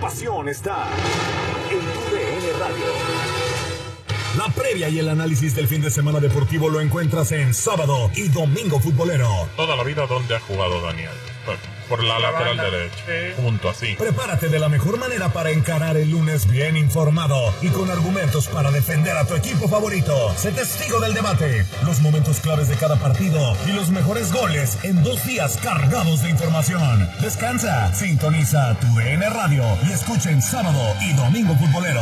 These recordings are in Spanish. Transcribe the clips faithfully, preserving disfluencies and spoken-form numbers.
pasión está en tu D N Radio. La previa y el análisis del fin de semana deportivo lo encuentras en Sábado y Domingo Futbolero. Toda la vida, ¿dónde ha jugado Daniel? Por la, la lateral derecha, sí. Junto así. Prepárate de la mejor manera para encarar el lunes bien informado y con argumentos para defender a tu equipo favorito. Sé testigo del debate, los momentos claves de cada partido y los mejores goles en dos días cargados de información. Descansa, sintoniza tu D N Radio y escuchen Sábado y Domingo Futbolero.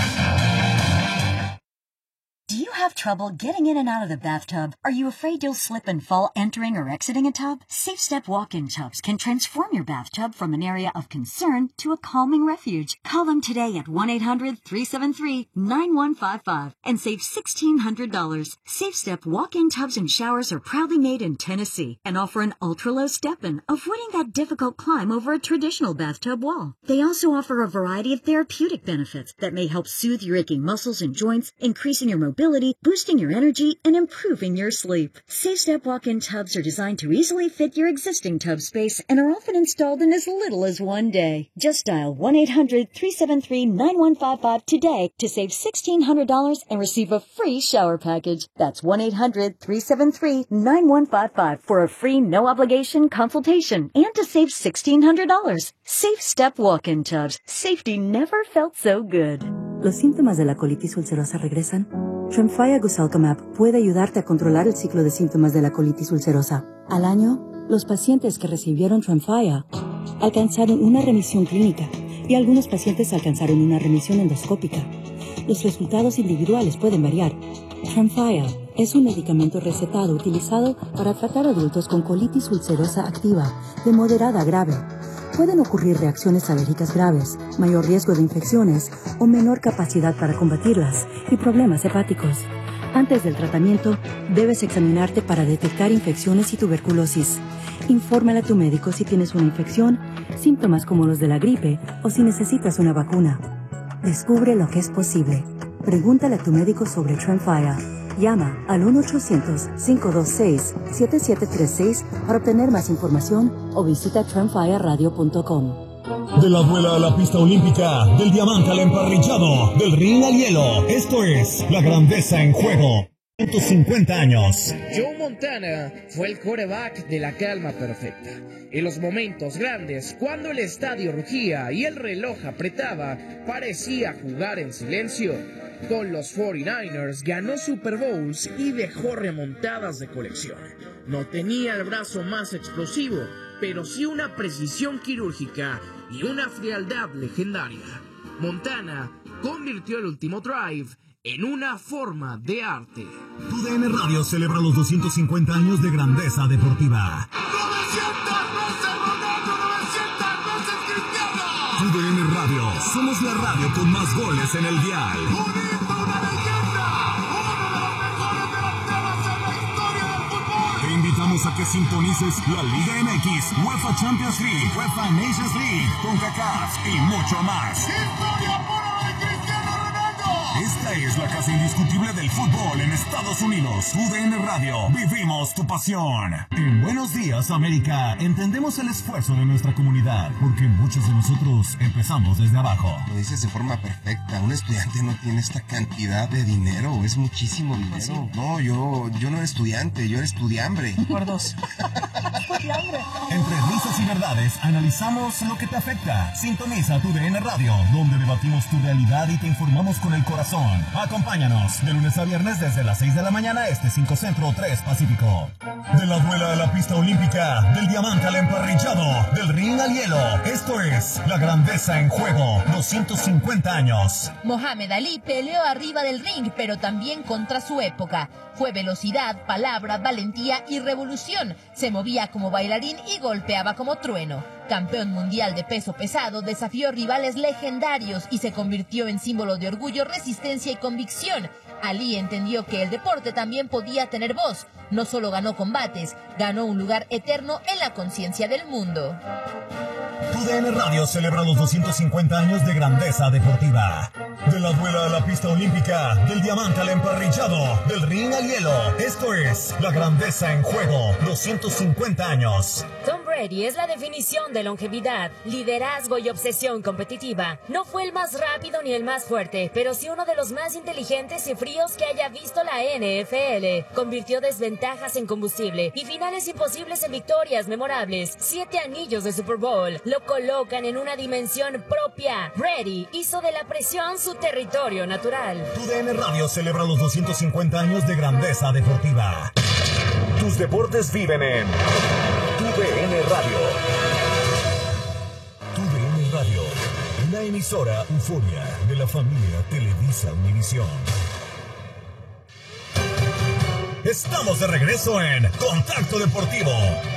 Do you have trouble getting in and out of the bathtub? Are you afraid you'll slip and fall entering or exiting a tub? Safe Step walk-in tubs can transform your bathtub from an area of concern to a calming refuge. Call them today at one eight hundred three seven three nine one five five and save sixteen hundred dollars. Safe Step walk-in tubs and showers are proudly made in Tennessee and offer an ultra-low step-in, avoiding that difficult climb over a traditional bathtub wall. They also offer a variety of therapeutic benefits that may help soothe your aching muscles and joints, increasing your mobility, boosting your energy, and improving your sleep. Safe Step walk-in tubs are designed to easily fit your existing tub space and are often installed in as little as one day. Just dial one eight hundred three seven three nine one five five today to save sixteen hundred dollars and receive a free shower package. That's one eight hundred three seven three nine one five five for a free no-obligation consultation and to save sixteen hundred dollars. Safe Step walk-in tubs. Safety never felt so good. ¿Los síntomas de la colitis ulcerosa regresan? Tremfya Guselkumab puede ayudarte a controlar el ciclo de síntomas de la colitis ulcerosa. Al año, los pacientes que recibieron Tremfya alcanzaron una remisión clínica y algunos pacientes alcanzaron una remisión endoscópica. Los resultados individuales pueden variar. Tremfya es un medicamento recetado utilizado para tratar adultos con colitis ulcerosa activa de moderada a grave. Pueden ocurrir reacciones alérgicas graves, mayor riesgo de infecciones o menor capacidad para combatirlas y problemas hepáticos. Antes del tratamiento, debes examinarte para detectar infecciones y tuberculosis. Infórmale a tu médico si tienes una infección, síntomas como los de la gripe o si necesitas una vacuna. Descubre lo que es posible. Pregúntale a tu médico sobre Tremfya. Llama al uno ochocientos cinco dos seis siete siete tres seis para obtener más información o visita tremfya radio punto com. De la duela a la pista olímpica, del diamante al emparrillado, del ring al hielo, esto es la grandeza en juego. ciento cincuenta años. Joe Montana fue el quarterback de la calma perfecta. En los momentos grandes, cuando el estadio rugía y el reloj apretaba, parecía jugar en silencio. Con los cuarenta y nueve ers ganó Super Bowls y dejó remontadas de colección. No tenía el brazo más explosivo, pero sí una precisión quirúrgica y una frialdad legendaria. Montana convirtió el último drive en una forma de arte. Tu D N Radio celebra los doscientos cincuenta años de grandeza deportiva. novecientas veces Ronaldo, novecientas veces Cristiano. Tu D N Radio, somos la radio con más goles en el dial. Uniendo una leyenda, uno de los mejores delanteros en la historia del fútbol. Te invitamos a que sintonices la Liga M X, UEFA Champions League, UEFA Nations League, CONCACAF y mucho más. Historia pura de Cristiano Ronaldo. Esta es la casa indiscutible del fútbol en Estados Unidos. U D N Radio, vivimos tu pasión. En Buenos Días, América, entendemos el esfuerzo de nuestra comunidad, porque muchos de nosotros empezamos desde abajo. Lo dices de forma perfecta. Un estudiante no tiene esta cantidad de dinero, es muchísimo dinero. ¿Sí? No, yo, yo no era estudiante, yo era estudiambre. Por dos. Entre risas y verdades, analizamos lo que te afecta. Sintoniza tu D N Radio, donde debatimos tu realidad y te informamos con el corazón. Acompáñanos de lunes a viernes desde las seis de la mañana, este cinco Centro, tres Pacífico. De la duela a la pista olímpica, del diamante al emparrillado, del ring al hielo, esto es la grandeza en juego, doscientos cincuenta años. Mohamed Ali peleó arriba del ring, pero también contra su época. Fue velocidad, palabra, valentía y revolución. Se movía como bailarín y golpeaba como trueno. Campeón mundial de peso pesado, desafió rivales legendarios y se convirtió en símbolo de orgullo, resistencia y convicción. Ali entendió que el deporte también podía tener voz. No solo ganó combates, ganó un lugar eterno en la conciencia del mundo. Tu D N Radio celebra los doscientos cincuenta años de grandeza deportiva. De la duela a la pista olímpica, del diamante al emparrillado, del ring al hielo, esto es la grandeza en juego, doscientos cincuenta años. Tom Brady Brady es la definición de longevidad, liderazgo y obsesión competitiva. No fue el más rápido ni el más fuerte, pero sí uno de los más inteligentes y fríos que haya visto la N F L. Convirtió desventajas en combustible y finales imposibles en victorias memorables. Siete anillos de Super Bowl lo colocan en una dimensión propia. Brady hizo de la presión su territorio natural. Tu D N Radio celebra los doscientos cincuenta años de grandeza deportiva. Tus deportes viven en Tu D N Radio. Tu D N Radio, una emisora euforia de la familia Televisa Univisión. Estamos de regreso en Contacto Deportivo.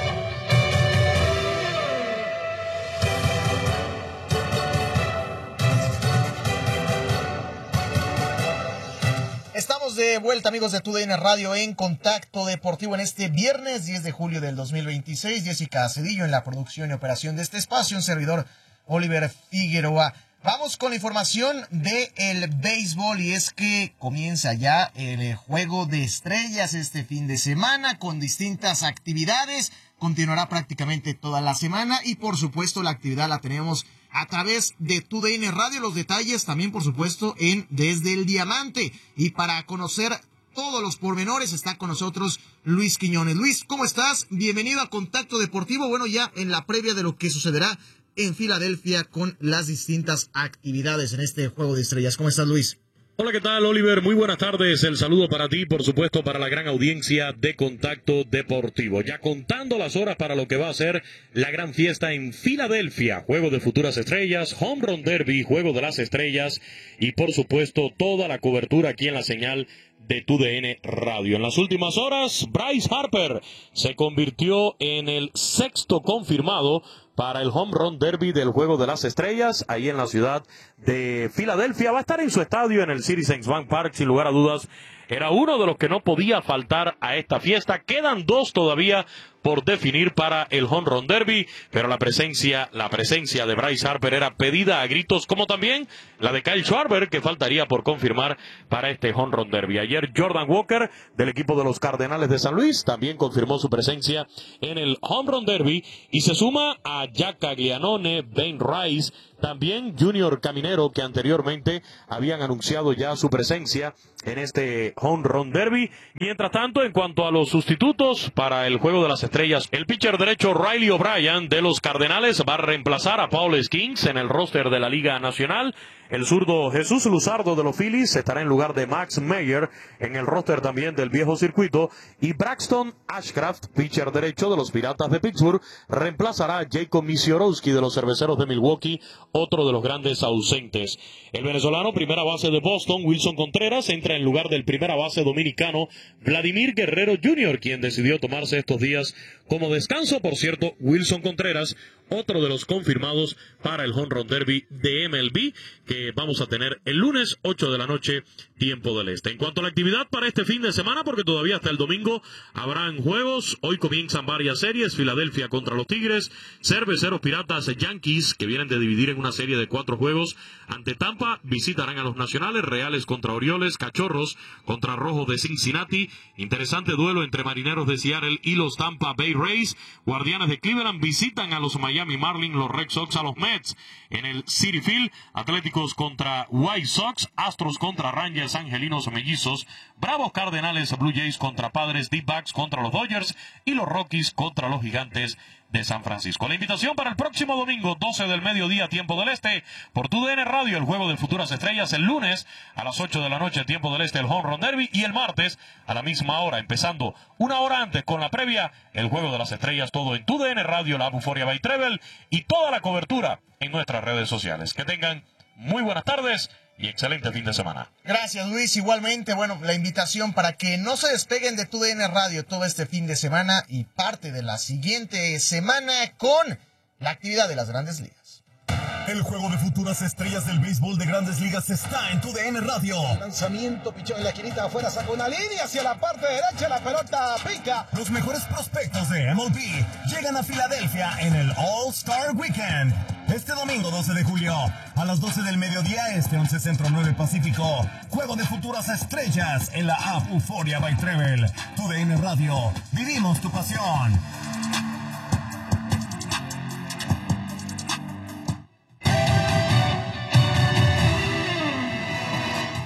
Estamos de vuelta, amigos de Tu D N Radio, en Contacto Deportivo en este viernes diez de julio del dos mil veintiséis. Jessica Cedillo en la producción y operación de este espacio, un servidor Oliver Figueroa. Vamos con la información del béisbol, y es que comienza ya el Juego de Estrellas este fin de semana con distintas actividades. Continuará prácticamente toda la semana y por supuesto la actividad la tenemos a través de Tu D N Radio. Los detalles también, por supuesto, en Desde el Diamante. Y para conocer todos los pormenores está con nosotros Luis Quiñones. Luis, ¿cómo estás? Bienvenido a Contacto Deportivo. Bueno, ya en la previa de lo que sucederá en Filadelfia con las distintas actividades en este Juego de Estrellas. ¿Cómo estás, Luis? Hola, ¿qué tal, Oliver? Muy buenas tardes. El saludo para ti, por supuesto, para la gran audiencia de Contacto Deportivo. Ya contando las horas para lo que va a ser la gran fiesta en Filadelfia. Juego de futuras estrellas, Home Run Derby, Juego de las Estrellas y, por supuesto, toda la cobertura aquí en la señal de Tu D N Radio. En las últimas horas, Bryce Harper se convirtió en el sexto confirmado para el Home Run Derby del Juego de las Estrellas, ahí en la ciudad de Filadelfia. Va a estar en su estadio, en el Citizens Bank Park, sin lugar a dudas. Era uno de los que no podía faltar a esta fiesta. Quedan dos todavía por definir para el Home Run Derby, pero la presencia, la presencia de Bryce Harper era pedida a gritos, como también la de Kyle Schwarber, que faltaría por confirmar para este Home Run Derby. Ayer Jordan Walker, del equipo de los Cardenales de San Luis, también confirmó su presencia en el Home Run Derby, y se suma a Jack Caglianone, Ben Rice, también Junior Caminero, que anteriormente habían anunciado ya su presencia en este Home Run Derby. Mientras tanto, en cuanto a los sustitutos para el Juego de las Estrellas, el pitcher derecho Riley O'Brien de los Cardenales va a reemplazar a Paul Skeens en el roster de la Liga Nacional. El zurdo Jesús Luzardo de los Phillies estará en lugar de Max Meyer en el roster también del viejo circuito. Y Braxton Ashcraft, pitcher derecho de los Piratas de Pittsburgh, reemplazará a Jacob Misiorowski de los Cerveceros de Milwaukee, otro de los grandes ausentes. El venezolano, primera base de Boston, Wilson Contreras, entra en lugar del primera base dominicano Vladimir Guerrero junior, quien decidió tomarse estos días como descanso. Por cierto, Wilson Contreras, otro de los confirmados para el Home Run Derby de M L B, que vamos a tener el lunes, ocho de la noche, tiempo del este. En cuanto a la actividad para este fin de semana, porque todavía hasta el domingo habrán juegos, hoy comienzan varias series: Filadelfia contra los Tigres, Cerveceros Piratas Yankees, que vienen de dividir en una serie de cuatro juegos ante Tampa, visitarán a los Nacionales, Reales contra Orioles, Cachorros contra Rojos de Cincinnati, interesante duelo entre Marineros de Seattle y los Tampa Bay Rays, Guardianes de Cleveland visitan a los Miami Marlins, los Red Sox a los Mets en el Citi Field, Atléticos contra White Sox, Astros contra Rangers, Angelinos Mellizos, Bravos Cardenales, Blue Jays contra Padres, D-Backs contra los Dodgers y los Rockies contra los Gigantes de San Francisco. La invitación para el próximo domingo, doce del mediodía, tiempo del este, por Tu D N Radio, el Juego de Futuras Estrellas. El lunes a las ocho de la noche, tiempo del este, el Home Run Derby, y el martes a la misma hora, empezando una hora antes con la previa, el Juego de las Estrellas, todo en Tu D N Radio, la Euforia by Treble, y toda la cobertura en nuestras redes sociales. Que tengan muy buenas tardes y excelente fin de semana. Gracias, Luis. Igualmente, bueno, la invitación para que no se despeguen de Tu D N Radio todo este fin de semana y parte de la siguiente semana con la actividad de las Grandes Ligas. El Juego de Futuras Estrellas del béisbol de Grandes Ligas está en Tu D N Radio. Lanzamiento, pichón en la esquinita afuera, saca una línea hacia la parte derecha, la pelota pica. Los mejores prospectos de M L B llegan a Filadelfia en el All-Star Weekend. Este domingo doce de julio, a las doce del mediodía este, once Centro, nueve Pacífico. Juego de Futuras Estrellas en la app Euforia by Treble. Tu D N Radio, vivimos tu pasión.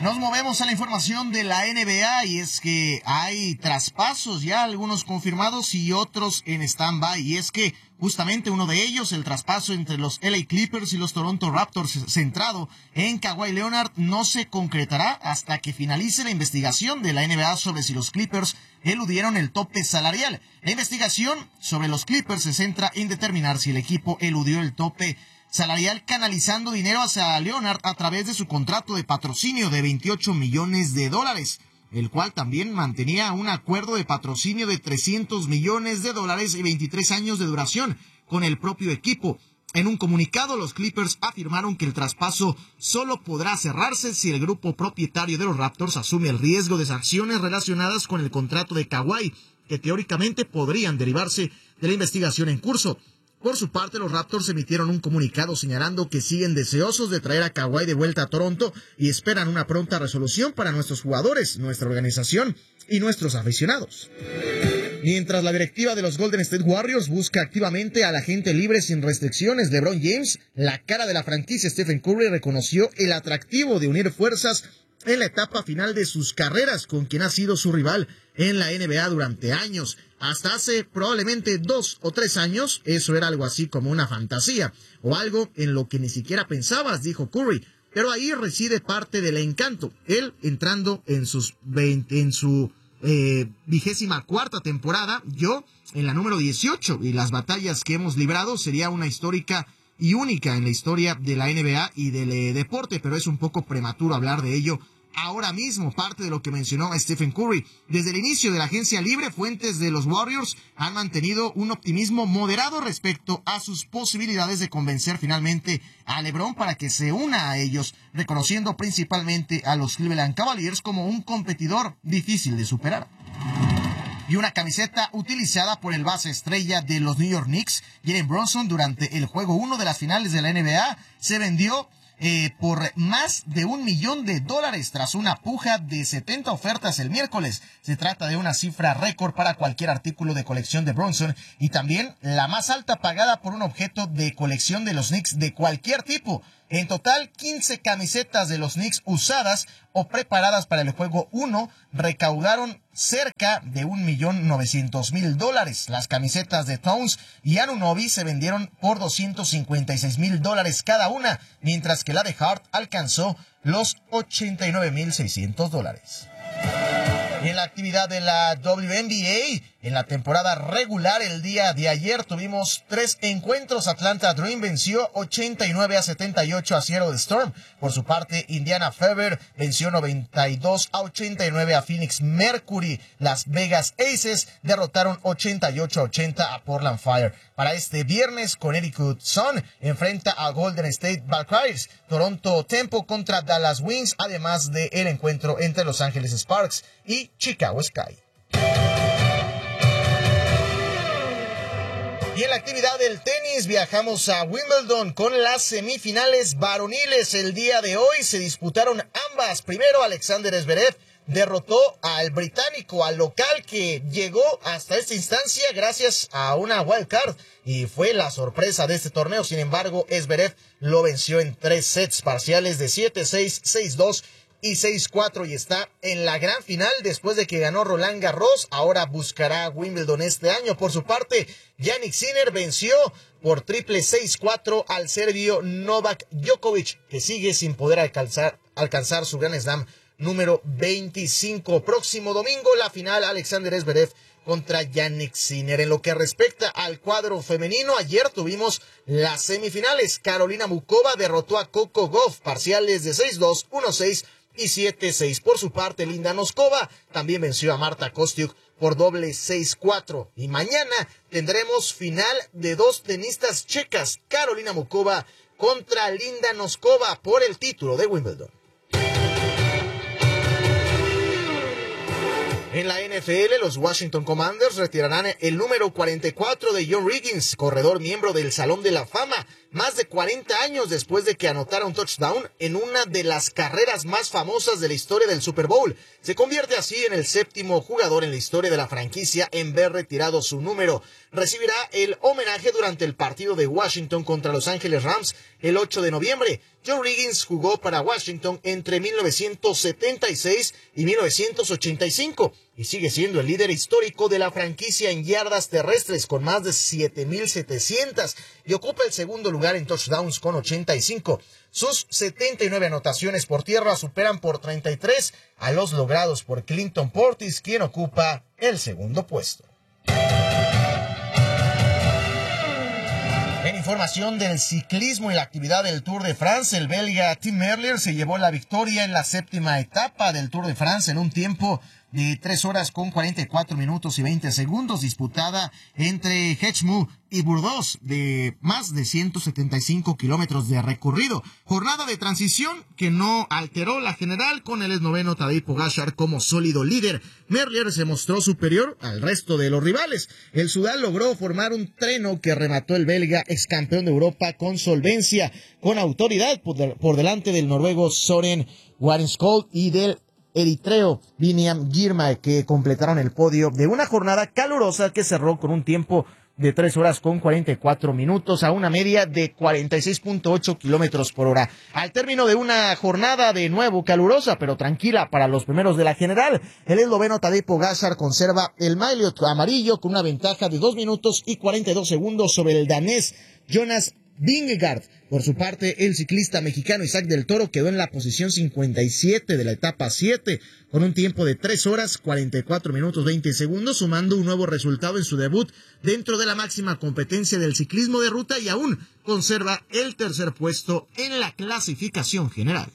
Nos movemos a la información de la N B A y es que hay traspasos ya, algunos confirmados y otros en stand-by. Y es que justamente uno de ellos, el traspaso entre los L A Clippers y los Toronto Raptors centrado en Kawhi Leonard, no se concretará hasta que finalice la investigación de la N B A sobre si los Clippers eludieron el tope salarial. La investigación sobre los Clippers se centra en determinar si el equipo eludió el tope salarial canalizando dinero hacia Leonard a través de su contrato de patrocinio de veintiocho millones de dólares, el cual también mantenía un acuerdo de patrocinio de trescientos millones de dólares y veintitrés años de duración con el propio equipo. En un comunicado, los Clippers afirmaron que el traspaso solo podrá cerrarse si el grupo propietario de los Raptors asume el riesgo de sanciones relacionadas con el contrato de Kawhi, que teóricamente podrían derivarse de la investigación en curso. Por su parte, los Raptors emitieron un comunicado señalando que siguen deseosos de traer a Kawhi de vuelta a Toronto y esperan una pronta resolución para nuestros jugadores, nuestra organización y nuestros aficionados. Mientras la directiva de los Golden State Warriors busca activamente al agente libre sin restricciones LeBron James, la cara de la franquicia Stephen Curry reconoció el atractivo de unir fuerzas en la etapa final de sus carreras con quien ha sido su rival en la N B A durante años. Hasta hace probablemente dos o tres años, eso era algo así como una fantasía, o algo en lo que ni siquiera pensabas, dijo Curry. Pero ahí reside parte del encanto. Él entrando en sus veinte, en su eh, vigésima cuarta temporada, yo en la número dieciocho, y las batallas que hemos librado sería una histórica y única en la historia de la N B A y del eh, deporte, pero es un poco prematuro hablar de ello ahora mismo, parte de lo que mencionó Stephen Curry. Desde el inicio de la agencia libre, fuentes de los Warriors han mantenido un optimismo moderado respecto a sus posibilidades de convencer finalmente a LeBron para que se una a ellos, reconociendo principalmente a los Cleveland Cavaliers como un competidor difícil de superar. Y una camiseta utilizada por el base estrella de los New York Knicks, Jalen Brunson, durante el juego uno de las finales de la N B A, se vendió Eh, por más de un millón de dólares tras una puja de setenta ofertas el miércoles. Se trata de una cifra récord para cualquier artículo de colección de Brunson y también la más alta pagada por un objeto de colección de los Knicks de cualquier tipo. En total, quince camisetas de los Knicks usadas o preparadas para el juego uno recaudaron cerca de un millón novecientos mil dólares. Las camisetas de Towns y Anunoby se vendieron por doscientos cincuenta y seis mil dólares cada una, mientras que la de Hart alcanzó los ochenta y nueve mil seiscientos dólares. Y en la actividad de la W N B A, en la temporada regular el día de ayer tuvimos tres encuentros. Atlanta Dream venció ochenta y nueve a setenta y ocho a Seattle Storm. Por su parte, Indiana Fever venció noventa y dos a ochenta y nueve a Phoenix Mercury. Las Vegas Aces derrotaron ochenta y ocho a ochenta a Portland Fire. Para este viernes, Connecticut Sun enfrenta a Golden State Valkyries. Toronto Tempo contra Dallas Wings, además del encuentro entre Los Ángeles Sparks y Chicago Sky. Y en la actividad del tenis viajamos a Wimbledon con las semifinales varoniles. El día de hoy se disputaron ambas. Primero, Alexander Zverev derrotó al británico, al local, que llegó hasta esta instancia gracias a una wild card y fue la sorpresa de este torneo. Sin embargo, Zverev lo venció en tres sets parciales de siete seis, seis dos y seis cuatro y está en la gran final después de que ganó Roland Garros. Ahora buscará Wimbledon este año. Por su parte, Jannik Sinner venció por triple seis cuatro al serbio Novak Djokovic, que sigue sin poder alcanzar, alcanzar su Grand Slam número veinticinco. Próximo domingo, la final, Alexander Zverev contra Jannik Sinner. En lo que respecta al cuadro femenino, ayer tuvimos las semifinales. Carolina Muchova derrotó a Coco Gauff, parciales de seis dos, uno seis y siete seis. Por su parte, Linda Noskova también venció a Marta Kostyuk por doble seis cuatro. Y mañana tendremos final de dos tenistas checas, Carolina Muchova contra Linda Noskova por el título de Wimbledon. En la N F L, los Washington Commanders retirarán el número cuarenta y cuatro de John Riggins, corredor miembro del Salón de la Fama, más de cuarenta años después de que anotara un touchdown en una de las carreras más famosas de la historia del Super Bowl. Se convierte así en el séptimo jugador en la historia de la franquicia en ver retirado su número. Recibirá el homenaje durante el partido de Washington contra Los Ángeles Rams el ocho de noviembre. Joe Riggins jugó para Washington entre mil novecientos setenta y seis y mil novecientos ochenta y cinco y sigue siendo el líder histórico de la franquicia en yardas terrestres con más de siete mil setecientas y ocupa el segundo lugar en touchdowns con ochenta y cinco. Sus setenta y nueve anotaciones por tierra superan por treinta y tres a los logrados por Clinton Portis, quien ocupa el segundo puesto. En información del ciclismo y la actividad del Tour de France, el belga Tim Merlier se llevó la victoria en la séptima etapa del Tour de France en un tiempo de tres horas con cuarenta y cuatro minutos y veinte segundos, disputada entre Hechmou y Burgos, de más de ciento setenta y cinco kilómetros de recorrido. Jornada de transición que no alteró la general, con el esloveno Tadej Pogačar como sólido líder. Merlier se mostró superior al resto de los rivales. El sudán logró formar un treno que remató el belga ex campeón de Europa con solvencia, con autoridad por, por delante del noruego Søren Warneskjold y del eritreo Biniam Girmay, que completaron el podio de una jornada calurosa que cerró con un tiempo de tres horas con cuarenta y cuatro minutos a una media de cuarenta y seis punto ocho kilómetros por hora. Al término de una jornada de nuevo calurosa, pero tranquila para los primeros de la general, el esloveno Tadej Pogačar conserva el maillot amarillo con una ventaja de dos minutos y cuarenta y dos segundos sobre el danés Jonas Vingegaard. Por su parte, el ciclista mexicano Isaac del Toro quedó en la posición cincuenta y siete de la etapa siete, con un tiempo de tres horas, cuarenta y cuatro minutos, veinte segundos, sumando un nuevo resultado en su debut dentro de la máxima competencia del ciclismo de ruta y aún conserva el tercer puesto en la clasificación general.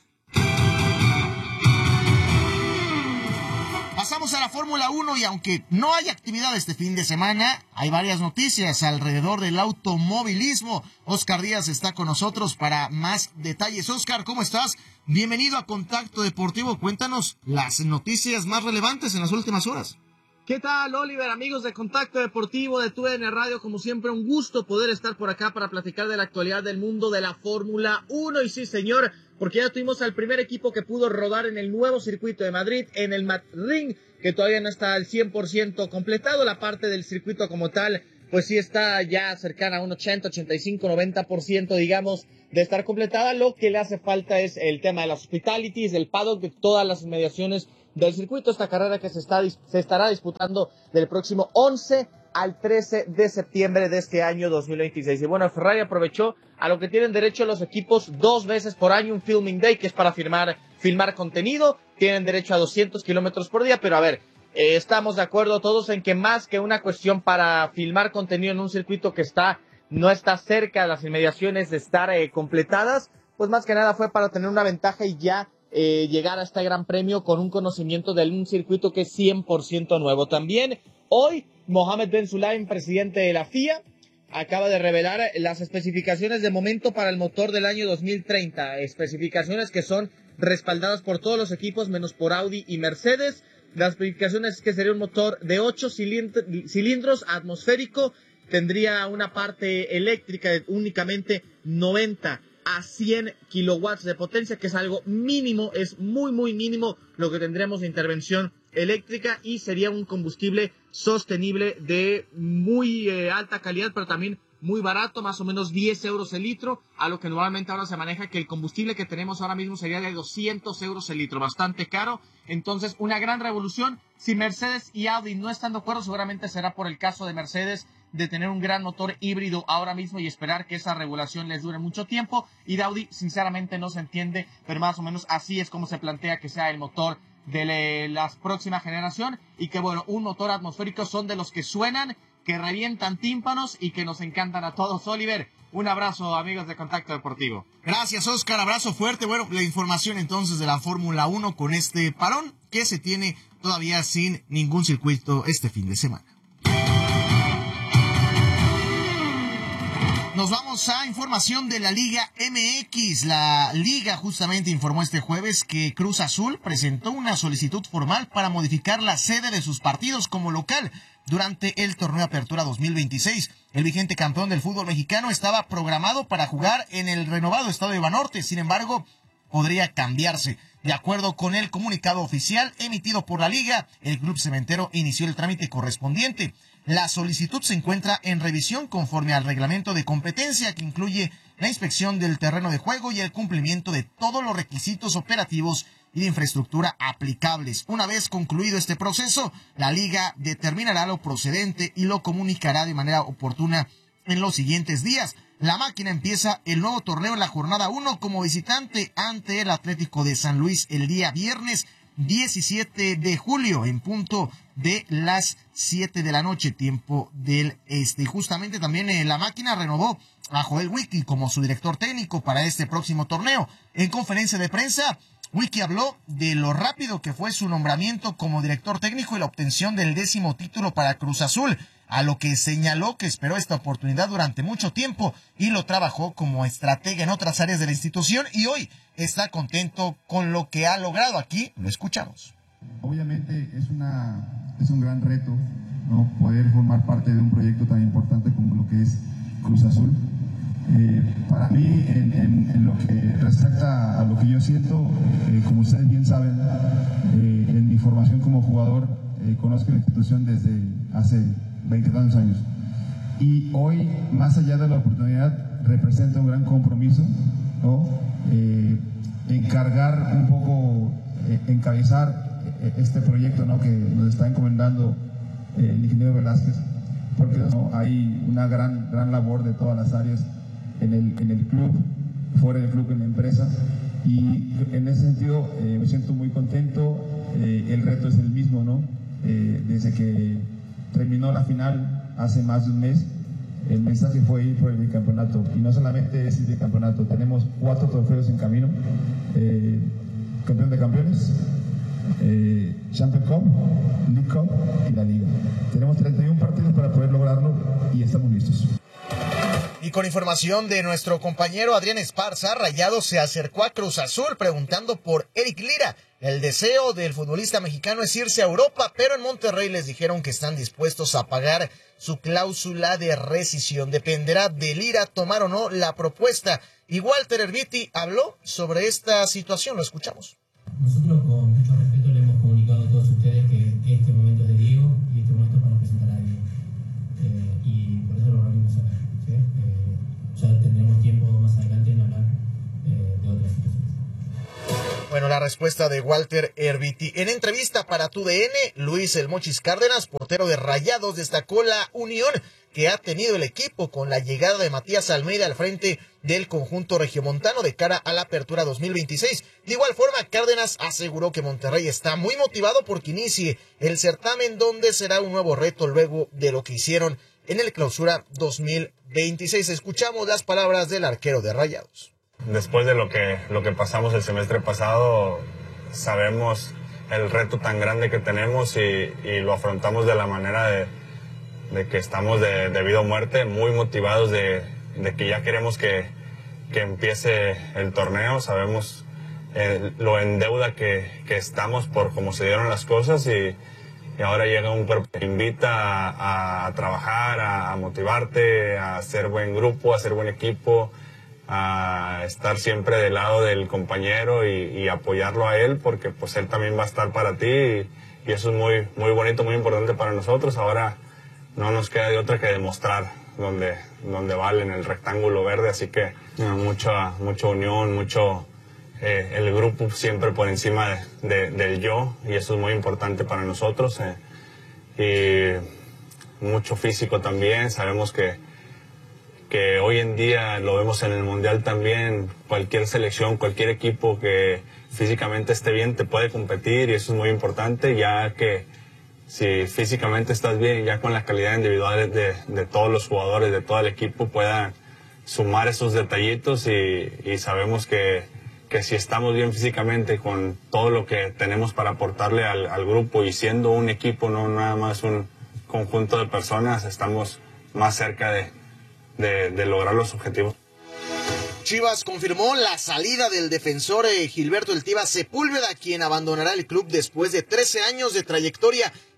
Pasamos a la Fórmula uno y aunque no hay actividad este fin de semana, hay varias noticias alrededor del automovilismo. Oscar Díaz está con nosotros para más detalles. Oscar, ¿cómo estás? Bienvenido a Contacto Deportivo. Cuéntanos las noticias más relevantes en las últimas horas. ¿Qué tal, Oliver? Amigos de Contacto Deportivo de T U D N Radio, como siempre un gusto poder estar por acá para platicar de la actualidad del mundo de la Fórmula uno. Y sí, señor, porque ya tuvimos al primer equipo que pudo rodar en el nuevo circuito de Madrid, en el Madrid, que todavía no está al cien por ciento completado. La parte del circuito como tal, pues sí está ya cercana a un ochenta, ochenta y cinco, noventa por ciento, digamos, de estar completada. Lo que le hace falta es el tema de las hospitalities, del paddock, de todas las inmediaciones del circuito. Esta carrera que se, está, se estará disputando del próximo once al trece de septiembre de este año dos mil veintiséis. Y bueno, Ferrari aprovechó a lo que tienen derecho los equipos dos veces por año, un filming day, que es para filmar, filmar contenido. Tienen derecho a doscientos kilómetros por día, pero a ver, eh, estamos de acuerdo todos en que más que una cuestión para filmar contenido en un circuito que está no está cerca de las inmediaciones de estar eh, completadas, pues más que nada fue para tener una ventaja y ya Eh, llegar a este gran premio con un conocimiento de un circuito que es cien por ciento nuevo. También hoy Mohammed Ben Sulayem, presidente de la F I A, acaba de revelar las especificaciones de momento para el motor del año dos mil treinta, especificaciones que son respaldadas por todos los equipos menos por Audi y Mercedes. Las especificaciones es que sería un motor de ocho cilindros atmosférico, tendría una parte eléctrica de únicamente noventa a cien kilowatts de potencia, que es algo mínimo, es muy muy mínimo lo que tendremos de intervención eléctrica, y sería un combustible sostenible de muy eh, alta calidad, pero también muy barato, más o menos diez euros el litro, a lo que normalmente ahora se maneja que el combustible que tenemos ahora mismo sería de doscientos euros el litro, bastante caro. Entonces, una gran revolución. Si Mercedes y Audi no están de acuerdo, seguramente será por el caso de Mercedes de tener un gran motor híbrido ahora mismo y esperar que esa regulación les dure mucho tiempo, y de Audi sinceramente no se entiende, pero más o menos así es como se plantea que sea el motor de la próxima generación. Y que bueno, un motor atmosférico son de los que suenan, que revientan tímpanos y que nos encantan a todos. Oliver, un abrazo, amigos de Contacto Deportivo. Gracias, Oscar, abrazo fuerte. Bueno, la información entonces de la Fórmula uno con este parón que se tiene todavía sin ningún circuito este fin de semana. Nos vamos a información de la Liga M X. La Liga justamente informó este jueves que Cruz Azul presentó una solicitud formal para modificar la sede de sus partidos como local durante el torneo Apertura dos mil veintiséis. El vigente campeón del fútbol mexicano estaba programado para jugar en el renovado Estadio Banorte. Sin embargo, podría cambiarse. De acuerdo con el comunicado oficial emitido por la Liga, el Club Cementero inició el trámite correspondiente. La solicitud se encuentra en revisión conforme al reglamento de competencia que incluye la inspección del terreno de juego y el cumplimiento de todos los requisitos operativos y de infraestructura aplicables. Una vez concluido este proceso, la liga determinará lo procedente y lo comunicará de manera oportuna en los siguientes días. La máquina empieza el nuevo torneo en la jornada uno como visitante ante el Atlético de San Luis el día viernes diecisiete de julio en punto de las siete de la noche, tiempo del este. Y justamente también eh, la máquina renovó a Joel Wiki como su director técnico para este próximo torneo. En conferencia de prensa, Wiki habló de lo rápido que fue su nombramiento como director técnico y la obtención del décimo título para Cruz Azul, a lo que señaló que esperó esta oportunidad durante mucho tiempo y lo trabajó como estratega en otras áreas de la institución y hoy está contento con lo que ha logrado. Aquí lo escuchamos. Obviamente es, una, es un gran reto, ¿no?, poder formar parte de un proyecto tan importante como lo que es Cruz Azul. Eh, para mí, en, en, en lo que respecta a lo que yo siento, eh, como ustedes bien saben, eh, en mi formación como jugador, eh, conozco la institución desde hace veinte tantos años. Y hoy, más allá de la oportunidad, representa un gran compromiso, ¿no? Eh, encargar un poco, eh, encabezar eh, este proyecto, ¿no?, que nos está encomendando eh, el ingeniero Velázquez, porque, ¿no?, hay una gran, gran labor de todas las áreas en el, en el club, fuera del club, en la empresa, y en ese sentido eh, me siento muy contento. Eh, el reto es el mismo, ¿no? Eh, desde que terminó la final hace más de un mes, el mensaje fue ir por el bicampeonato, y no solamente es el bicampeonato, tenemos cuatro trofeos en camino, eh, campeón de campeones, eh, Champions Cup, League Cup y la Liga. Tenemos treinta y uno partidos para poder lograrlo y estamos listos. Y con información de nuestro compañero Adrián Esparza, Rayados se acercó a Cruz Azul preguntando por Eric Lira. El deseo del futbolista mexicano es irse a Europa, pero en Monterrey les dijeron que están dispuestos a pagar su cláusula de rescisión. Dependerá de Lira tomar o no la propuesta. Y Walter Erviti habló sobre esta situación, lo escuchamos. Nosotros con mucho respeto le hemos comunicado a todos ustedes que este momento es de Diego y este momento es para presentar a Diego. Eh, y por eso lo reunimos ahora. ¿Sí? Eh, ya tendremos tiempo más adelante en hablar eh, de otras situaciones. Bueno, la respuesta de Walter Erviti. En entrevista para T U D N, Luis El Mochis Cárdenas, portero de Rayados, destacó la unión que ha tenido el equipo con la llegada de Matías Almeida al frente del conjunto regiomontano de cara a la apertura dos mil veintiséis. De igual forma, Cárdenas aseguró que Monterrey está muy motivado porque inicie el certamen, donde será un nuevo reto luego de lo que hicieron en el clausura dos mil veintiséis. Escuchamos las palabras del arquero de Rayados. Después de lo que, lo que pasamos el semestre pasado, sabemos el reto tan grande que tenemos y, y lo afrontamos de la manera de, de que estamos de, de vida o muerte, muy motivados de, de que ya queremos que, que empiece el torneo. Sabemos eh, lo en deuda que, que estamos por cómo se dieron las cosas y, y ahora llega un cuerpo que te invita a, a trabajar, a, a motivarte, a hacer buen grupo, a hacer buen equipo, a estar siempre del lado del compañero y, y apoyarlo a él, porque pues él también va a estar para ti y, y eso es muy, muy bonito, muy importante para nosotros. Ahora no nos queda de otra que demostrar donde, donde vale, en el rectángulo verde, así que eh, mucha, mucha unión, mucho eh, el grupo siempre por encima de, de, del yo, y eso es muy importante para nosotros, eh, y mucho físico también. Sabemos que que hoy en día lo vemos en el Mundial también, cualquier selección, cualquier equipo que físicamente esté bien te puede competir, y eso es muy importante, ya que si físicamente estás bien, ya con la calidad individual de, de todos los jugadores, de todo el equipo, puedan sumar esos detallitos, y, y sabemos que, que si estamos bien físicamente con todo lo que tenemos para aportarle al, al grupo y siendo un equipo, no nada más un conjunto de personas, estamos más cerca de De, de lograr los objetivos. Chivas confirmó la salida del defensor eh, Gilberto El Tiva Sepúlveda, quien abandonará el club después de trece años de trayectoria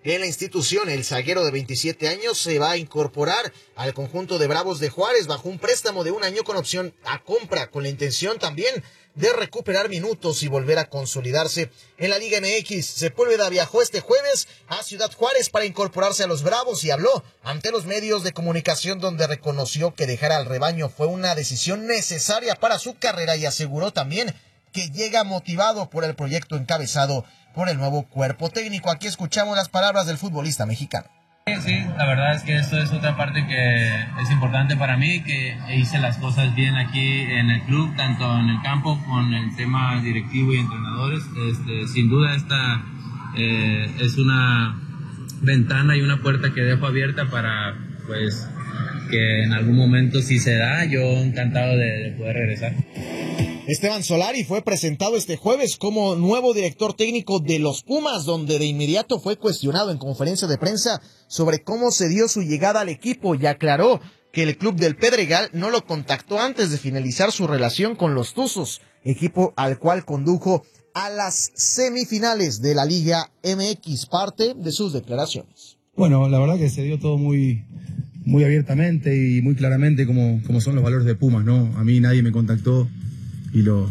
en la institución. El zaguero de veintisiete años se va a incorporar al conjunto de Bravos de Juárez bajo un préstamo de un año con opción a compra, con la intención también de recuperar minutos y volver a consolidarse en la Liga M X. Sepúlveda viajó este jueves a Ciudad Juárez para incorporarse a los Bravos y habló ante los medios de comunicación, donde reconoció que dejar al rebaño fue una decisión necesaria para su carrera y aseguró también que llega motivado por el proyecto encabezado por el nuevo cuerpo técnico. Aquí escuchamos las palabras del futbolista mexicano. Sí, la verdad es que esto es otra parte que es importante para mí, que hice las cosas bien aquí en el club, tanto en el campo con el tema directivo y entrenadores. Este, sin duda esta eh, es una ventana y una puerta que dejo abierta para, pues, que en algún momento, si se da, yo encantado de, de poder regresar. Esteban Solari fue presentado este jueves como nuevo director técnico de los Pumas, donde de inmediato fue cuestionado en conferencia de prensa sobre cómo se dio su llegada al equipo y aclaró que el club del Pedregal no lo contactó antes de finalizar su relación con los Tuzos, equipo al cual condujo a las semifinales de la Liga M X, parte de sus declaraciones. Bueno, la verdad que se dio todo muy, muy abiertamente y muy claramente como, como son los valores de Pumas, ¿no? A mí nadie me contactó. Y lo,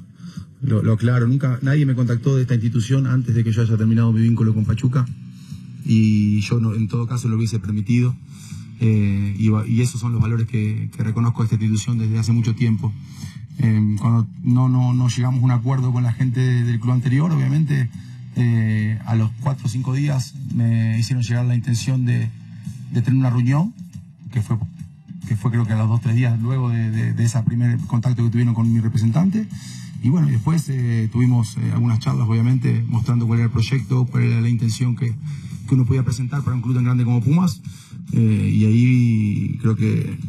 lo, lo aclaro, nunca, nadie me contactó de esta institución antes de que yo haya terminado mi vínculo con Pachuca, y yo no, en todo caso lo hubiese permitido, eh, y, y esos son los valores que, que reconozco de esta institución desde hace mucho tiempo. Eh, cuando no, no, no llegamos a un acuerdo con la gente del club anterior, obviamente eh, a los cuatro o cinco días me hicieron llegar la intención de, de tener una reunión, que fue... que fue creo que a los dos o tres días luego de, de, de ese primer contacto que tuvieron con mi representante. Y bueno, después eh, tuvimos eh, algunas charlas, obviamente, mostrando cuál era el proyecto, cuál era la intención que, que uno podía presentar para un club tan grande como Pumas. Eh, y ahí creo que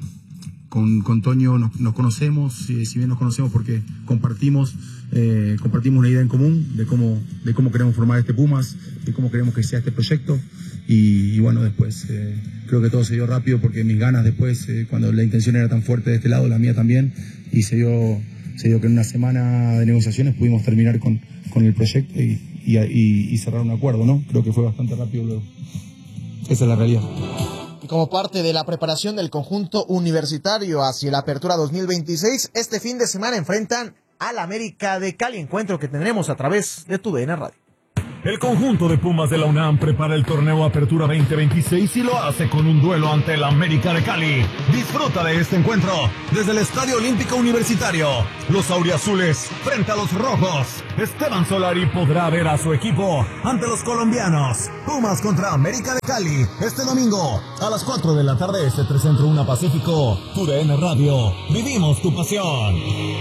con, con Toño nos, nos conocemos, eh, si bien nos conocemos porque compartimos, eh, compartimos una idea en común de cómo, de cómo queremos formar este Pumas, de cómo queremos que sea este proyecto. Y, y bueno, después eh, creo que todo se dio rápido porque mis ganas después, eh, cuando la intención era tan fuerte de este lado, la mía también, y se dio, se dio que en una semana de negociaciones pudimos terminar con, con el proyecto y, y, y, y cerrar un acuerdo, ¿no? Creo que fue bastante rápido luego. Esa es la realidad. Y como parte de la preparación del conjunto universitario hacia la apertura dos mil veintiséis, este fin de semana enfrentan al América de Cali, encuentro que tendremos a través de tu D N Radio. El conjunto de Pumas de la UNAM prepara el torneo Apertura veinte veintiséis y lo hace con un duelo ante el América de Cali. Disfruta de este encuentro desde el Estadio Olímpico Universitario. Los auriazules frente a los rojos. Esteban Solari podrá ver a su equipo ante los colombianos. Pumas contra América de Cali. Este domingo a las cuatro de la tarde, este tres Centro uno Pacífico. Tu D N Radio. Vivimos tu pasión.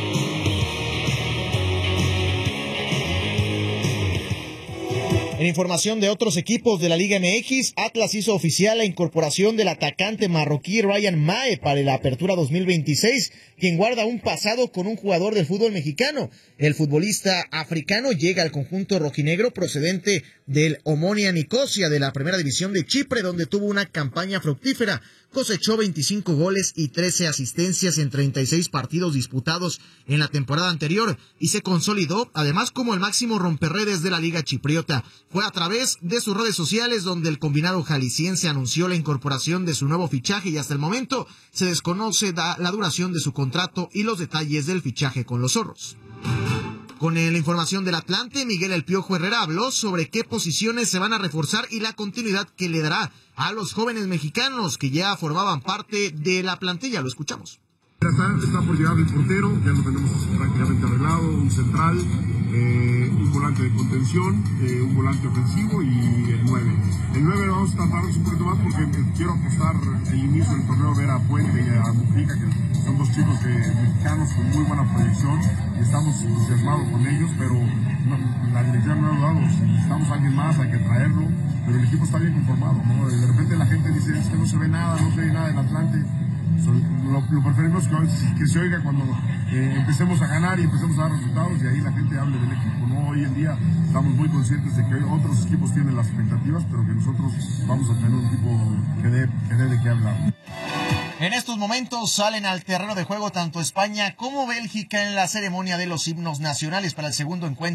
En información de otros equipos de la Liga M X, Atlas hizo oficial la incorporación del atacante marroquí Ryan Mae para la apertura dos mil veintiséis, quien guarda un pasado con un jugador del fútbol mexicano. El futbolista africano llega al conjunto rojinegro procedente del Omonia Nicosia de la primera división de Chipre, donde tuvo una campaña fructífera. Cosechó veinticinco goles y trece asistencias en treinta y seis partidos disputados en la temporada anterior y se consolidó además como el máximo romperredes de la Liga Chipriota. Fue a través de sus redes sociales donde el combinado jalisciense anunció la incorporación de su nuevo fichaje y hasta el momento se desconoce la duración de su contrato y los detalles del fichaje con los zorros. Con la información del Atlante, Miguel El Piojo Herrera habló sobre qué posiciones se van a reforzar y la continuidad que le dará a los jóvenes mexicanos que ya formaban parte de la plantilla. Lo escuchamos. Ya está, está por llegar el portero, ya lo tenemos prácticamente arreglado, un central, eh, un volante de contención, eh, un volante ofensivo y el nueve. El nueve vamos a tardarnos un poquito más porque quiero apostar el inicio del torneo, ver a Puente y a Mujica, que son dos chicos que, mexicanos con muy buena proyección, y estamos entusiasmados con ellos, pero no, la dirección no ha dado, si necesitamos a alguien más hay que traerlo, pero el equipo está bien conformado, ¿no? De repente la gente dice, es que no se ve nada, no se ve nada del Atlante. Lo, lo preferimos que, que se oiga cuando eh, empecemos a ganar y empecemos a dar resultados y ahí la gente hable del equipo, ¿no? Hoy en día estamos muy conscientes de que otros equipos tienen las expectativas, pero que nosotros vamos a tener un equipo que dé, que dé de qué hablar. En estos momentos salen al terreno de juego tanto España como Bélgica en la ceremonia de los himnos nacionales para el segundo encuentro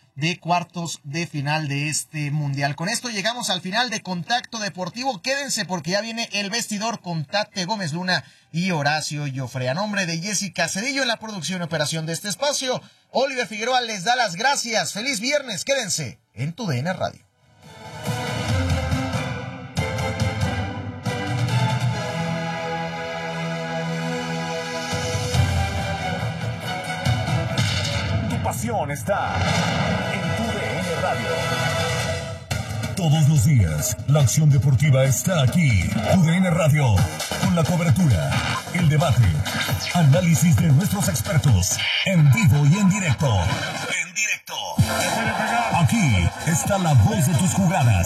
de cuartos de final de este mundial. Con esto llegamos al final de Contacto Deportivo. Quédense porque ya viene el vestidor con Tate Gómez Luna y Horacio Joffre. A nombre de Jessica Cedillo en la producción y operación de este espacio, Oliver Figueroa les da las gracias. Feliz viernes, quédense en tu D N Radio. Pasión está en tu D N Radio. Todos los días, la acción deportiva está aquí. Tu D N Radio, con la cobertura, el debate, análisis de nuestros expertos, en vivo y en directo. En directo. Aquí está la voz de tus jugadas.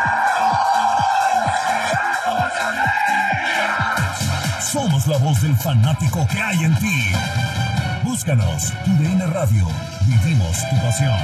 Somos la voz del fanático que hay en ti. Búscanos, tu D N Radio. Vivimos tu pasión.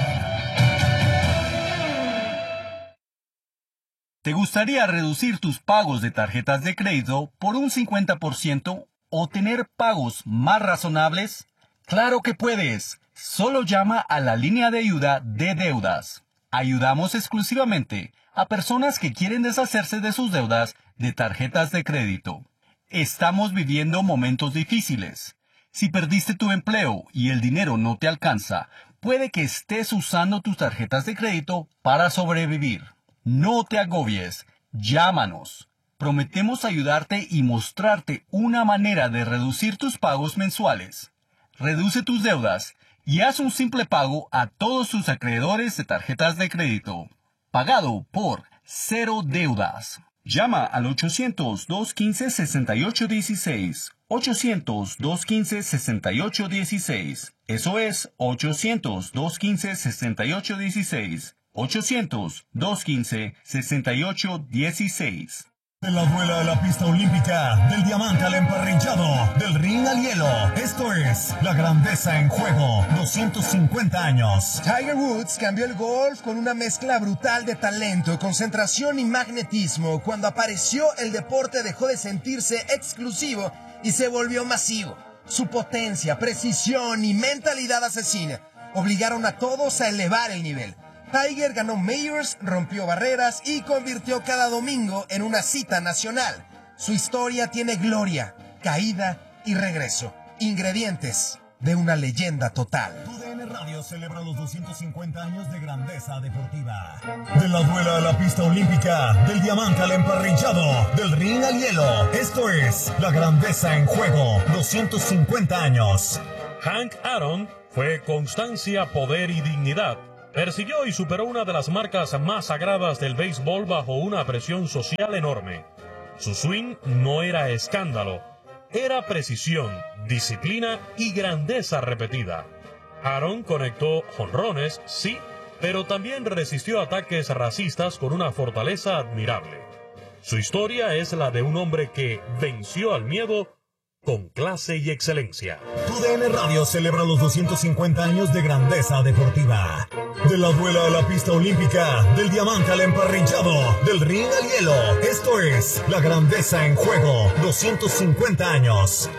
¿Te gustaría reducir tus pagos de tarjetas de crédito por un cincuenta por ciento o tener pagos más razonables? ¡Claro que puedes! Solo llama a la línea de ayuda de deudas. Ayudamos exclusivamente a personas que quieren deshacerse de sus deudas de tarjetas de crédito. Estamos viviendo momentos difíciles. Si perdiste tu empleo y el dinero no te alcanza, puede que estés usando tus tarjetas de crédito para sobrevivir. No te agobies, llámanos. Prometemos ayudarte y mostrarte una manera de reducir tus pagos mensuales. Reduce tus deudas y haz un simple pago a todos tus acreedores de tarjetas de crédito. Pagado por Cero Deudas. Llama al ochocientos, dos quince, sesenta y ocho dieciséis. ochocientos, dos quince, sesenta y ocho dieciséis. Eso es ochocientos, dos quince, sesenta y ocho dieciséis. ochocientos, dos quince, sesenta y ocho dieciséis. De la duela de la pista olímpica, del diamante al emparrillado, del ring al hielo. Esto es la grandeza en juego. doscientos cincuenta años. Tiger Woods cambió el golf con una mezcla brutal de talento, concentración y magnetismo. Cuando apareció, el deporte dejó de sentirse exclusivo y se volvió masivo. Su potencia, precisión y mentalidad asesina obligaron a todos a elevar el nivel. Tiger ganó Majors, rompió barreras y convirtió cada domingo en una cita nacional. Su historia tiene gloria, caída y regreso. Ingredientes de una leyenda total. Tu D N Radio celebra los doscientos cincuenta años de grandeza deportiva. De la duela a la pista olímpica, del diamante al emparrillado, del ring al hielo. Esto es la grandeza en juego. doscientos cincuenta años. Hank Aaron fue constancia, poder y dignidad. Persiguió y superó una de las marcas más sagradas del béisbol bajo una presión social enorme. Su swing no era escándalo, era precisión, disciplina y grandeza repetida. Aaron conectó jonrones, sí, pero también resistió ataques racistas con una fortaleza admirable. Su historia es la de un hombre que venció al miedo con clase y excelencia. Tu D N Radio celebra los doscientos cincuenta años de grandeza deportiva. De la duela a la pista olímpica, del diamante al emparrillado, del ring al hielo. Esto es la grandeza en juego. doscientos cincuenta años.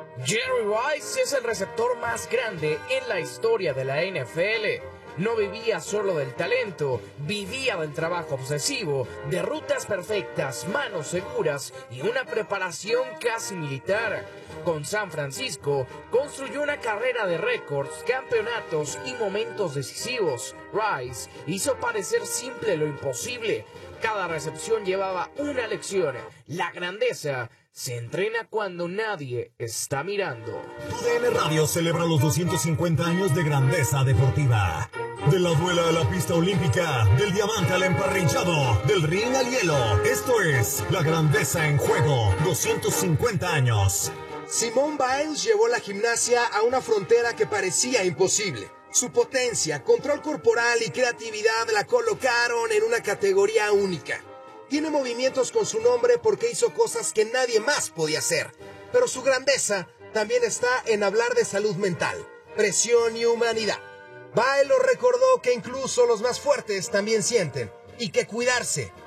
Jerry Rice es el receptor más grande en la historia de la N F L. No vivía solo del talento, vivía del trabajo obsesivo, de rutas perfectas, manos seguras y una preparación casi militar. Con San Francisco, construyó una carrera de récords, campeonatos y momentos decisivos. Rice hizo parecer simple lo imposible. Cada recepción llevaba una lección. La grandeza se entrena cuando nadie está mirando. Tu D N Radio celebra los doscientos cincuenta años de grandeza deportiva. De la duela a la pista olímpica, del diamante al emparrillado, del ring al hielo. Esto es la grandeza en juego. doscientos cincuenta años. Simone Biles llevó la gimnasia a una frontera que parecía imposible. Su potencia, control corporal y creatividad la colocaron en una categoría única. Tiene movimientos con su nombre porque hizo cosas que nadie más podía hacer. Pero su grandeza también está en hablar de salud mental, presión y humanidad. Biles recordó que incluso los más fuertes también sienten y que cuidarse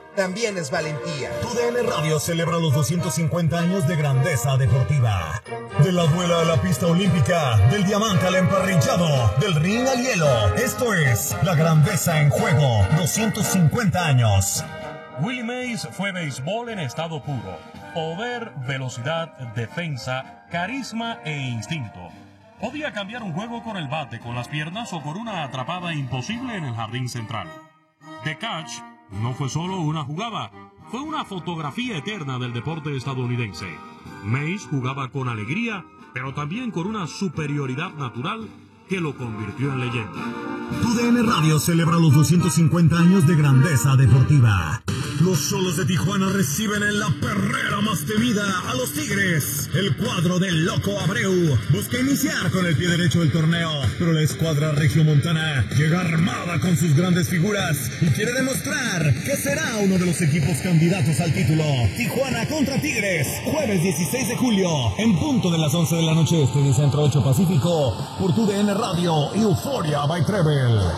también es valentía. Tu D N Radio celebra los doscientos cincuenta años de grandeza deportiva. De la duela a la pista olímpica, del diamante al emparrillado, del ring al hielo. Esto es la grandeza en juego, doscientos cincuenta años. Willie Mays fue béisbol en estado puro. Poder, velocidad, defensa, carisma e instinto. Podía cambiar un juego con el bate, con las piernas o con una atrapada imposible en el jardín central. The Catch no fue solo una jugada, fue una fotografía eterna del deporte estadounidense. Mays jugaba con alegría, pero también con una superioridad natural que lo convirtió en leyenda. Tu D N Radio celebra los doscientos cincuenta años de grandeza deportiva. Los Xolos de Tijuana reciben en la perrera más temida a los Tigres. El cuadro del Loco Abreu busca iniciar con el pie derecho del torneo, pero la escuadra regiomontana llega armada con sus grandes figuras y quiere demostrar que será uno de los equipos candidatos al título. Tijuana contra Tigres, jueves dieciséis de julio, en punto de las once de la noche este y Centro ocho Pacífico, por Tu D N Radio y Euphoria by Treble.